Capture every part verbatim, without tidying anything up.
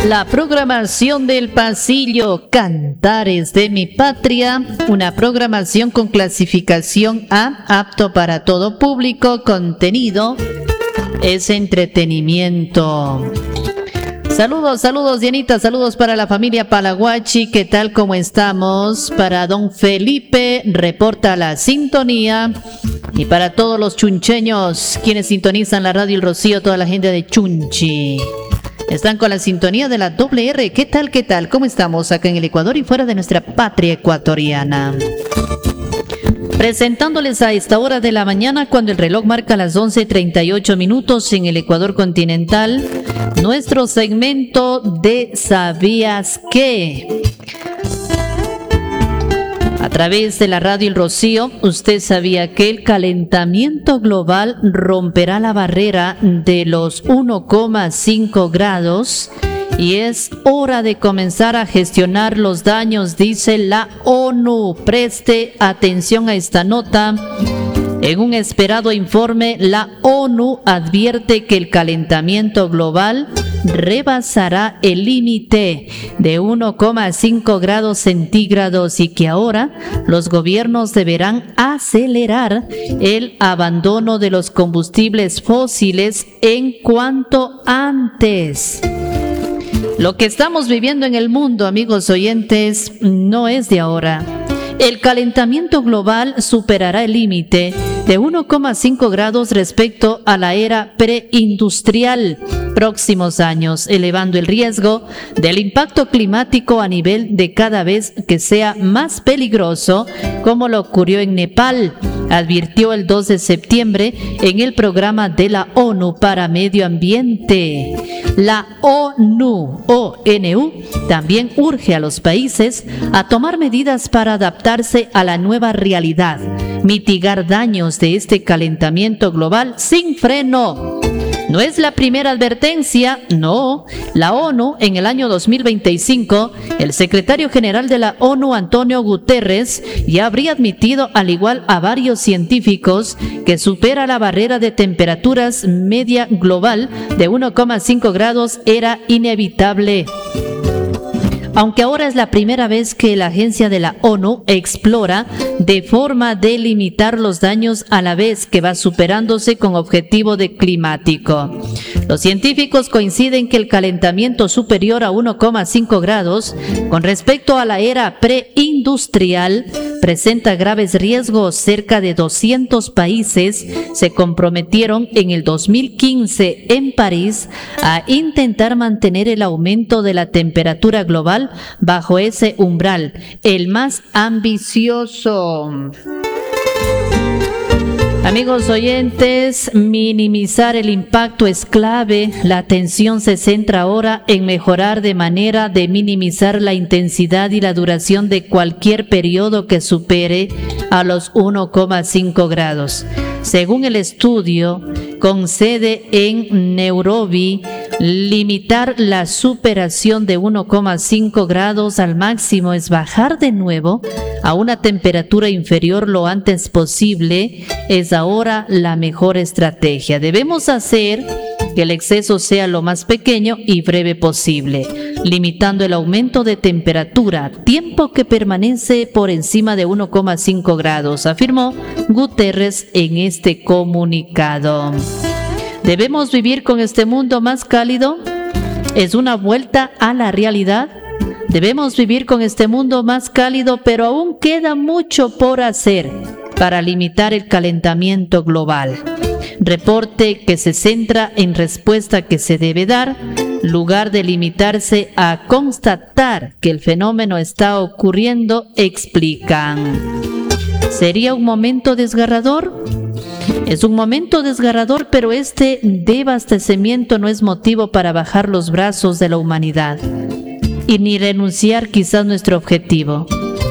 La programación del pasillo, Cantares de mi Patria, una programación con clasificación A, apto para todo público, contenido es entretenimiento. Saludos, saludos Dianita, saludos para la familia Palaguachi, ¿qué tal, cómo estamos? Para don Felipe, reporta la sintonía. Y para todos los chuncheños, quienes sintonizan la radio El Rocío, toda la gente de Chunchi. Están con la sintonía de la doble R. ¿Qué tal, qué tal? ¿Cómo estamos acá en el Ecuador y fuera de nuestra patria ecuatoriana? Presentándoles a esta hora de la mañana, cuando el reloj marca las once treinta y ocho minutos en el Ecuador continental, nuestro segmento de ¿Sabías qué? A través de la radio El Rocío, ¿usted sabía que el calentamiento global romperá la barrera de los uno coma cinco grados? Y es hora de comenzar a gestionar los daños, dice la ONU. Preste atención a esta nota. En un esperado informe, la ONU advierte que el calentamiento global rebasará el límite de uno coma cinco grados centígrados y que ahora los gobiernos deberán acelerar el abandono de los combustibles fósiles en cuanto antes. Lo que estamos viviendo en el mundo, amigos oyentes, no es de ahora. El calentamiento global superará el límite de uno coma cinco grados respecto a la era preindustrial próximos años, elevando el riesgo del impacto climático a nivel de cada vez que sea más peligroso, como lo ocurrió en Nepal, advirtió el dos de septiembre en el programa de la ONU para Medio Ambiente. La ONU, O N U, también urge a los países a tomar medidas para adaptarse a la nueva realidad, mitigar daños de este calentamiento global sin freno. No es la primera advertencia, no. La ONU, en el año dos mil veinticinco, el secretario general de la ONU, Antonio Guterres, ya habría admitido, al igual a varios científicos, que supera la barrera de temperaturas media global de uno coma cinco grados era inevitable. Aunque ahora es la primera vez que la agencia de la ONU explora de forma de limitar los daños a la vez que va superándose con objetivo de climático. Los científicos coinciden que el calentamiento superior a uno coma cinco grados con respecto a la era preindustrial presenta graves riesgos. Cerca de doscientos países se comprometieron en el dos mil quince en París a intentar mantener el aumento de la temperatura global bajo ese umbral, el más ambicioso. Amigos oyentes, minimizar el impacto es clave. La atención se centra ahora en mejorar de manera de minimizar la intensidad y la duración de cualquier periodo que supere a los uno coma cinco grados. Según el estudio, con sede en Nairobi, limitar la superación de uno coma cinco grados al máximo es bajar de nuevo a una temperatura inferior lo antes posible. Es ahora la mejor estrategia. Debemos hacer que el exceso sea lo más pequeño y breve posible, limitando el aumento de temperatura, tiempo que permanece por encima de uno coma cinco grados, afirmó Guterres en este comunicado. ¿Debemos vivir con este mundo más cálido? ¿Es una vuelta a la realidad? Debemos vivir con este mundo más cálido, pero aún queda mucho por hacer para limitar el calentamiento global. Reporte que se centra en respuesta que se debe dar, lugar de limitarse a constatar que el fenómeno está ocurriendo, explican. ¿Sería un momento desgarrador? Es un momento desgarrador, pero este desabastecimiento no es motivo para bajar los brazos de la humanidad y ni renunciar quizás nuestro objetivo.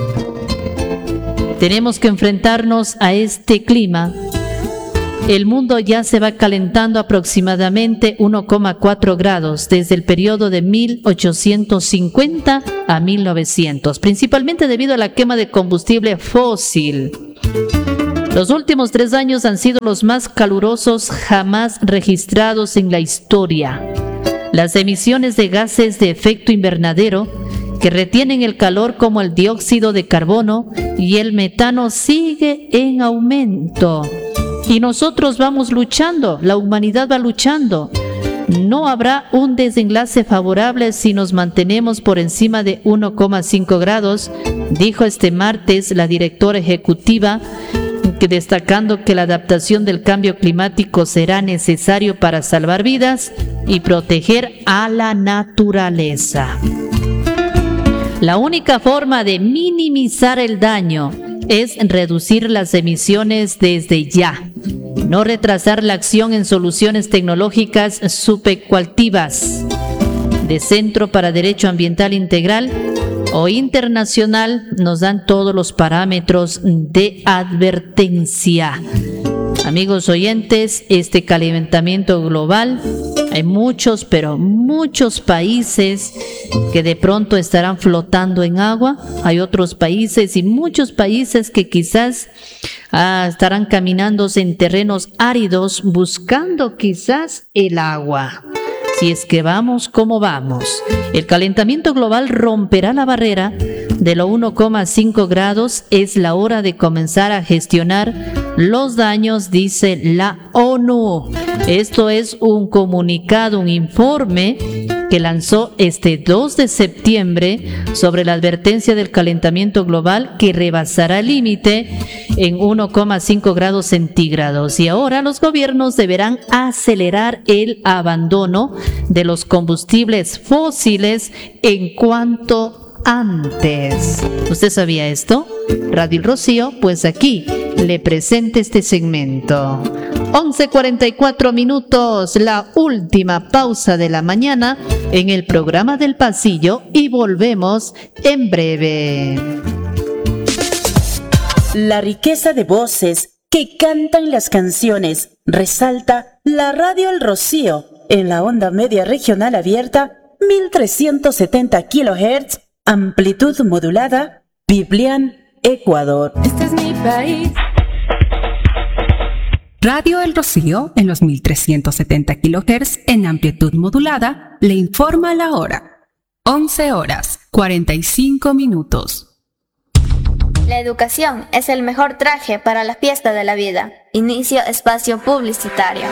Tenemos que enfrentarnos a este clima. El mundo ya se va calentando aproximadamente uno coma cuatro grados desde el periodo de mil ochocientos cincuenta a mil novecientos, principalmente debido a la quema de combustible fósil. Los últimos tres años han sido los más calurosos jamás registrados en la historia. Las emisiones de gases de efecto invernadero que retienen el calor como el dióxido de carbono y el metano sigue en aumento. Y nosotros vamos luchando, la humanidad va luchando. No habrá un desenlace favorable si nos mantenemos por encima de uno coma cinco grados, dijo este martes la directora ejecutiva, que destacando que la adaptación del cambio climático será necesario para salvar vidas y proteger a la naturaleza. La única forma de minimizar el daño es reducir las emisiones desde ya. No retrasar la acción en soluciones tecnológicas subecuativas de Centro para Derecho Ambiental Integral o internacional nos dan todos los parámetros de advertencia. Amigos oyentes, este calentamiento global, hay muchos, pero muchos países que de pronto estarán flotando en agua. Hay otros países y muchos países que quizás ah, estarán caminando en terrenos áridos buscando quizás el agua. Si es que vamos como vamos, el calentamiento global romperá la barrera de los uno coma cinco grados. Es la hora de comenzar a gestionar los daños, dice la ONU. Esto es un comunicado, un informe que lanzó este dos de septiembre sobre la advertencia del calentamiento global que rebasará el límite en uno coma cinco grados centígrados. Y ahora los gobiernos deberán acelerar el abandono de los combustibles fósiles en cuanto antes. ¿Usted sabía esto? Radio El Rocío, pues aquí le presento este segmento. once cuarenta y cuatro minutos, la última pausa de la mañana en el programa del pasillo y volvemos en breve. La riqueza de voces que cantan las canciones resalta la Radio El Rocío en la onda media regional abierta mil trescientos setenta kilohertz, amplitud modulada, Biblián, Ecuador. Este es mi país. Radio El Rocío en los mil trescientos setenta kilohertz en amplitud modulada le informa la hora. once horas, cuarenta y cinco minutos. La educación es el mejor traje para la fiesta de la vida. Inicio espacio publicitario.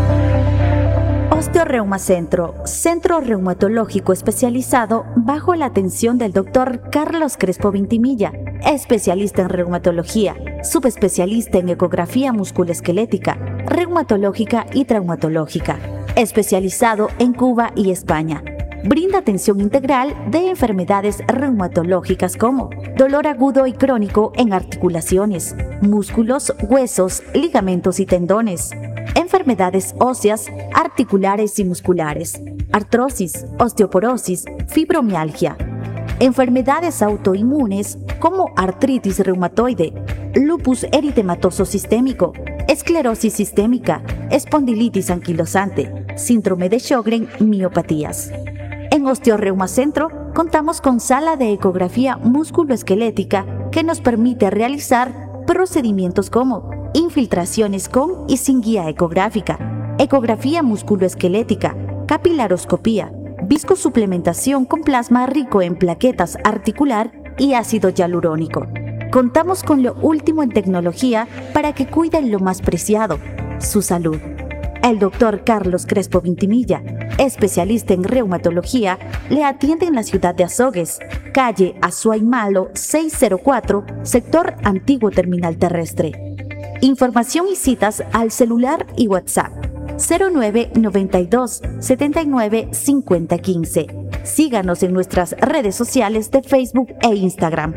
Osteoreuma Centro, centro reumatológico especializado bajo la atención del doctor Carlos Crespo Vintimilla, especialista en reumatología, subespecialista en ecografía musculoesquelética, reumatológica y traumatológica, especializado en Cuba y España. Brinda atención integral de enfermedades reumatológicas como dolor agudo y crónico en articulaciones, músculos, huesos, ligamentos y tendones, enfermedades óseas, articulares y musculares, artrosis, osteoporosis, fibromialgia, enfermedades autoinmunes como artritis reumatoide, lupus eritematoso sistémico, esclerosis sistémica, espondilitis anquilosante, síndrome de Sjögren, miopatías. En Osteoreuma Centro contamos con sala de ecografía musculoesquelética que nos permite realizar procedimientos como infiltraciones con y sin guía ecográfica, ecografía musculoesquelética, capilaroscopía, viscosuplementación con plasma rico en plaquetas articular y ácido hialurónico. Contamos con lo último en tecnología para que cuiden lo más preciado, su salud. El doctor Carlos Crespo Vintimilla, especialista en reumatología, le atiende en la ciudad de Azogues, calle Azuay Malo seiscientos cuatro, sector Antiguo Terminal Terrestre. Información y citas al celular y WhatsApp cero nueve noventa y dos setenta y nueve cincuenta quince. Síganos en nuestras redes sociales de Facebook e Instagram.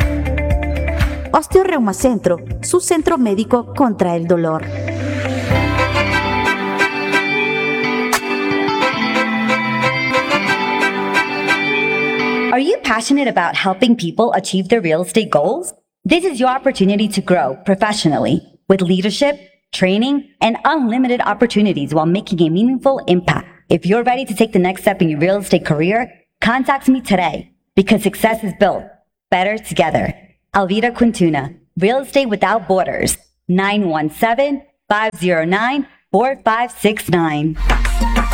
Osteoreuma Centro, su centro médico contra el dolor. Are you passionate about helping people achieve their real estate goals? This is your opportunity to grow professionally with leadership, training, and unlimited opportunities while making a meaningful impact. If you're ready to take the next step in your real estate career, contact me today because success is built better together. Alvira Quintuna, Real Estate Without Borders, nine one seven, five zero nine, four five six nine.